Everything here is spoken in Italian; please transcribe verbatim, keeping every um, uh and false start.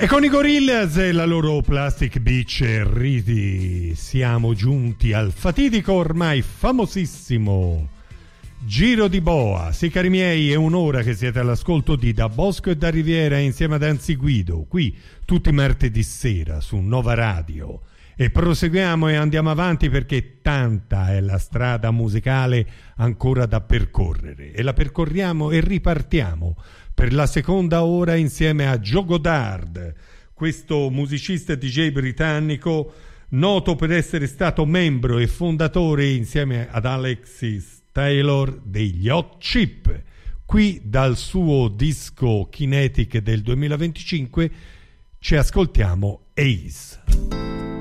E con i Gorillaz e la loro Plastic Beach Riti siamo giunti al fatidico, ormai famosissimo Giro di Boa. Sì, cari miei, è un'ora che siete all'ascolto di Da Bosco e da Riviera insieme ad Anzi Guido, qui tutti i martedì sera su Nova Radio. E proseguiamo e andiamo avanti perché tanta è la strada musicale ancora da percorrere, e la percorriamo e ripartiamo per la seconda ora insieme a Joe Goddard, questo musicista D J britannico noto per essere stato membro e fondatore insieme ad Alexis Taylor degli Hot Chip. Qui dal suo disco Kinetic del duemilaventicinque ci ascoltiamo Ace.